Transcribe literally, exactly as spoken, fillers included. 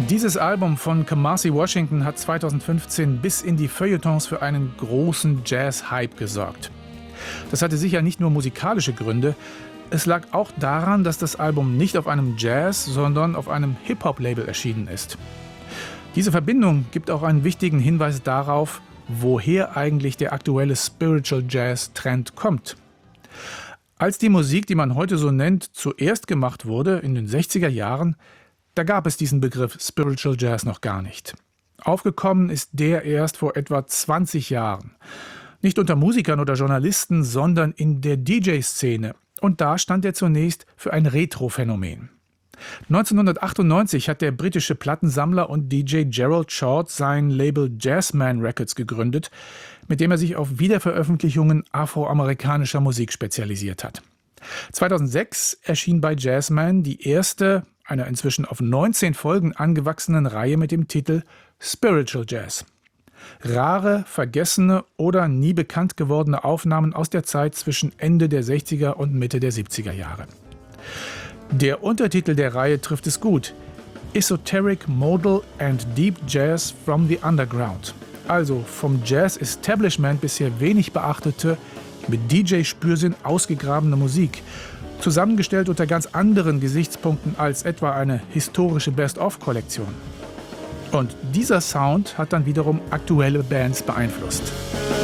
Dieses Album von Kamasi Washington hat zweitausendfünfzehn bis in die Feuilletons für einen großen Jazz-Hype gesorgt. Das hatte sicher nicht nur musikalische Gründe, es lag auch daran, dass das Album nicht auf einem Jazz, sondern auf einem Hip-Hop-Label erschienen ist. Diese Verbindung gibt auch einen wichtigen Hinweis darauf, woher eigentlich der aktuelle Spiritual Jazz-Trend kommt. Als die Musik, die man heute so nennt, zuerst gemacht wurde, in den sechziger Jahren, da gab es diesen Begriff Spiritual Jazz noch gar nicht. Aufgekommen ist der erst vor etwa zwanzig Jahren. Nicht unter Musikern oder Journalisten, sondern in der D J-Szene. Und da stand er zunächst für ein Retro-Phänomen. neunzehnhundertachtundneunzig hat der britische Plattensammler und D J Gerald Short sein Label Jazzman Records gegründet, mit dem er sich auf Wiederveröffentlichungen afroamerikanischer Musik spezialisiert hat. zweitausendsechs erschien bei Jazzman die erste, einer inzwischen auf neunzehn Folgen angewachsenen Reihe mit dem Titel Spiritual Jazz. Rare, vergessene oder nie bekannt gewordene Aufnahmen aus der Zeit zwischen Ende der sechziger und Mitte der siebziger Jahre. Der Untertitel der Reihe trifft es gut: Esoteric, Modal and Deep Jazz from the Underground. Also vom Jazz-Establishment bisher wenig beachtete, mit D J-Spürsinn ausgegrabene Musik, zusammengestellt unter ganz anderen Gesichtspunkten als etwa eine historische Best-of-Kollektion. Und dieser Sound hat dann wiederum aktuelle Bands beeinflusst.